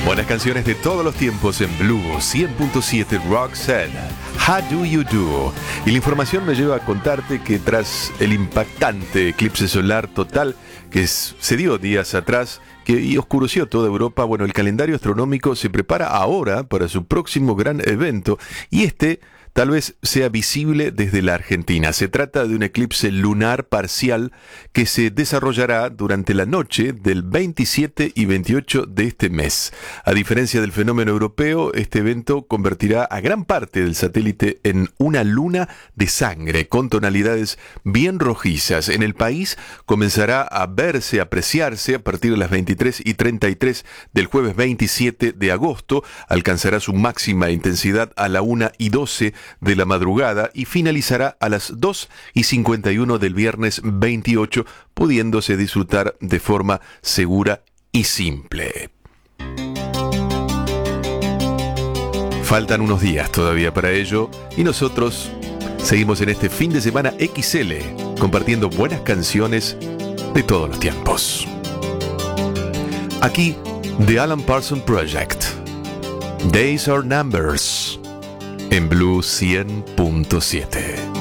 Buenas canciones de todos los tiempos en Blue 100.7 Roxette. How Do You Do? Y la información me lleva a contarte que tras el impactante eclipse solar total que se dio días atrás y oscureció toda Europa, bueno, el calendario astronómico se prepara ahora para su próximo gran evento y tal vez sea visible desde la Argentina. Se trata de un eclipse lunar parcial que se desarrollará durante la noche del 27 y 28 de este mes. A diferencia del fenómeno europeo, este evento convertirá a gran parte del satélite en una luna de sangre con tonalidades bien rojizas. En el país comenzará a verse, a apreciarse a partir de las 23:33 del jueves 27 de agosto. Alcanzará su máxima intensidad a la 1:12 de la madrugada y finalizará a las 2:51 del viernes 28, pudiéndose disfrutar de forma segura y simple. Faltan unos días todavía para ello y nosotros seguimos en este fin de semana XL compartiendo buenas canciones de todos los tiempos. Aquí, The Alan Parsons Project, Days Are Numbers, en Blue 100.7.